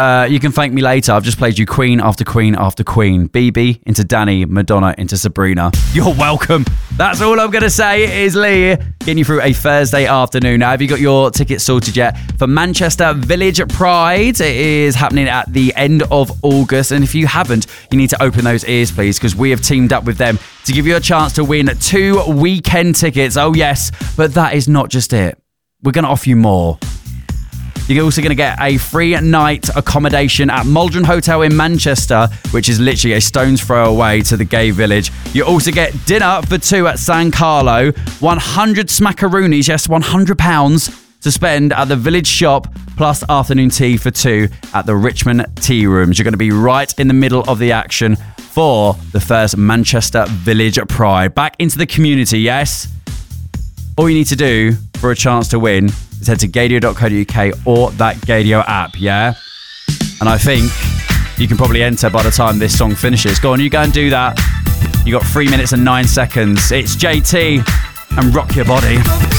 You Can Thank Me Later. I've just played you Queen after Queen after Queen. BB into Danny, Madonna into Sabrina. You're welcome. That's all I'm going to say. It is Lee getting you through a Thursday afternoon. Now, have you got your tickets sorted yet for Manchester Village Pride? It is happening at the end of August. And if you haven't, you need to open those ears, please, because we have teamed up with them to give you a chance to win 2 weekend tickets. Oh, yes. But that is not just it. We're going to offer you more. You're also going to get a free night accommodation at Maldron Hotel in Manchester, which is literally a stone's throw away to the gay village. You also get dinner for 2 at San Carlo, 100 smackaroonies, yes, £100 to spend at the village shop, plus afternoon tea for 2 at the Richmond Tea Rooms. You're going to be right in the middle of the action for the first Manchester Village Pride. Back into the community, yes? All you need to do for a chance to win is head to gadio.co.uk or that Gadio app, yeah? And I think you can probably enter by the time this song finishes. Go on, you go and do that. You got 3 minutes and 9 seconds. It's JT and Rock Your Body.